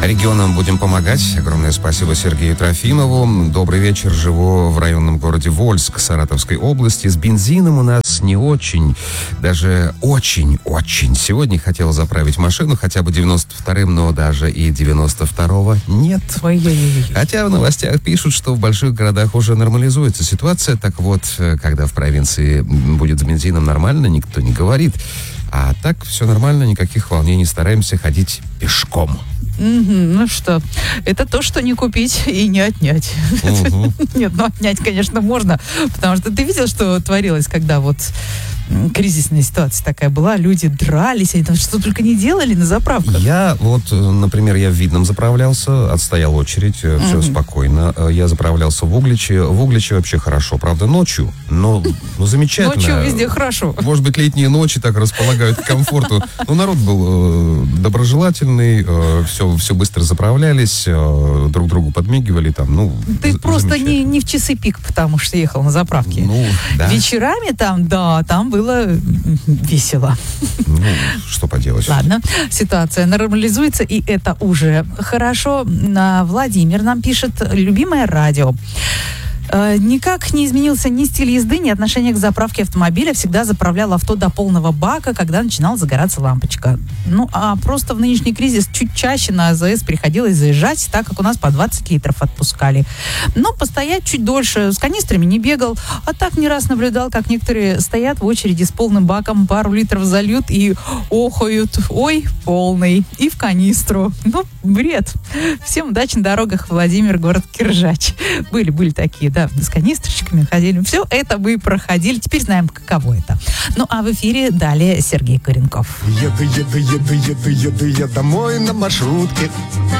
Регионам будем помогать. Огромное спасибо Сергею Трофимову. Добрый вечер. Живу в районном городе Вольск Саратовской области. С бензином у нас не очень, даже очень-очень. Сегодня хотел заправить машину хотя бы 92-м, но даже и 92-го нет. Ой-ой-ой. Хотя в новостях пишут, что в больших городах уже нормализуется ситуация. Так вот, когда в провинции будет с бензином нормально, никто не говорит. А так все нормально, никаких волнений. Стараемся ходить пешком. Ну что, это то, что не купить и не отнять. Нет, ну отнять, конечно, можно, потому что ты видел, что творилось, когда вот кризисная ситуация такая была, люди дрались, они там что только не делали на заправках. Я вот, например, я в Видном заправлялся, отстоял очередь, все спокойно. Я заправлялся в Угличе. В Угличе вообще хорошо, правда, ночью, но замечательно. Ночью везде хорошо. Может быть, летние ночи так располагают к комфорту. Но народ был доброжелательный, все быстро заправлялись, друг другу подмигивали там, Ты просто не в часы пик, потому что ехал на заправке. Да. Вечерами там было весело. Что поделать. Ладно, ситуация нормализуется, и это уже хорошо. Владимир нам пишет: любимое радио. Никак не изменился ни стиль езды, ни отношение к заправке автомобиля. Всегда заправлял авто до полного бака, когда начинала загораться лампочка. А просто в нынешний кризис чуть чаще на АЗС приходилось заезжать, так как у нас по 20 литров отпускали. Но постоять чуть дольше, с канистрами не бегал. А так не раз наблюдал, как некоторые стоят в очереди с полным баком, пару литров зальют и охают. Ой, полный. И в канистру. Бред. Всем удачи на дорогах. Владимир, город Киржач. Были такие, да, с канистрочками ходили. Все это мы проходили. Теперь знаем, каково это. А в эфире далее Сергей Коренков. Еду я домой на маршрутке.